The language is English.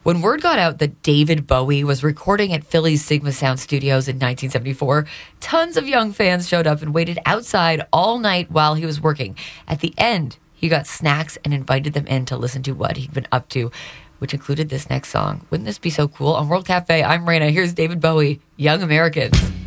When word got out that David Bowie was recording at Philly's Sigma Sound Studios in 1974, tons of young fans showed up and waited outside all night while he was working. At the end, he got snacks and invited them in to listen to what he'd been up to, which included this next song. Wouldn't this be so cool? On World Cafe, I'm Raina. Here's David Bowie, Young Americans.